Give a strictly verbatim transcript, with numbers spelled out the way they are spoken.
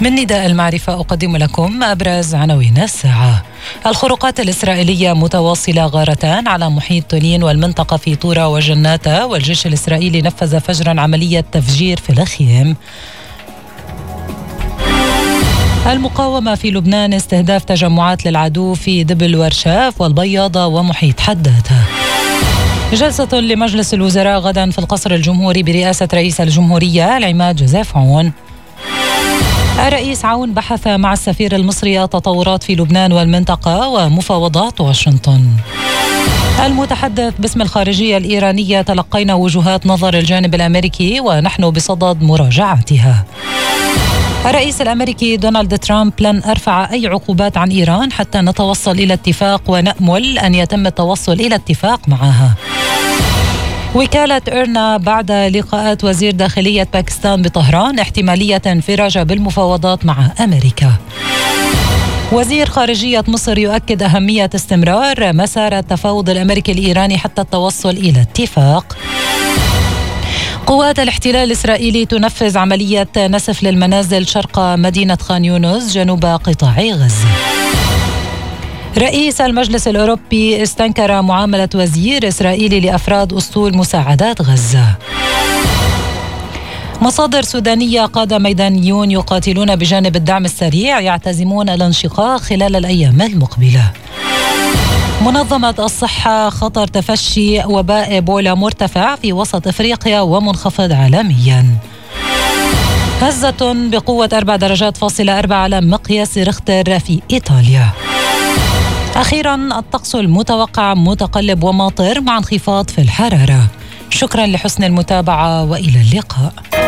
من نداء المعرفة أقدم لكم أبرز عناوين الساعة. الخروقات الإسرائيلية متواصلة غارتان على محيط تونين والمنطقة في طورة وجناتة، والجيش الإسرائيلي نفذ فجرا عملية تفجير في الخيام. المقاومة في لبنان استهداف تجمعات للعدو في دبل ورشاف والبياضة ومحيط حداتة. جلسة لمجلس الوزراء غدا في القصر الجمهوري برئاسة رئيس الجمهورية العماد جوزيف عون. الرئيس عون بحث مع السفير المصري التطورات في لبنان والمنطقة ومفاوضات واشنطن. المتحدث باسم الخارجية الإيرانية: تلقينا وجهات نظر الجانب الأمريكي ونحن بصدد مراجعتها. الرئيس الأمريكي دونالد ترامب: لن أرفع أي عقوبات عن إيران حتى نتوصل إلى اتفاق، ونأمل أن يتم التوصل إلى اتفاق معها. وكالة إيرنا: بعد لقاءات وزير داخلية باكستان بطهران احتمالية انفراج بالمفاوضات مع أمريكا. وزير خارجية مصر يؤكد أهمية استمرار مسار التفاوض الأمريكي الإيراني حتى التوصل إلى اتفاق. قوات الاحتلال الإسرائيلي تنفذ عملية نسف للمنازل شرق مدينة خان يونس جنوب قطاع غزة. رئيس المجلس الأوروبي استنكر معاملة وزير إسرائيلي لأفراد أسطول مساعدات غزة. مصادر سودانية: قادة ميدانيون يقاتلون بجانب الدعم السريع يعتزمون الانشقاق خلال الأيام المقبلة. منظمة الصحة: خطر تفشي وباء إيبولا مرتفع في وسط إفريقيا ومنخفض عالميا. هزة بقوة أربع درجات فاصلة أربعة على مقياس ريختر في إيطاليا. أخيرا الطقس المتوقع متقلب وماطر مع انخفاض في الحرارة. شكرا لحسن المتابعة وإلى اللقاء.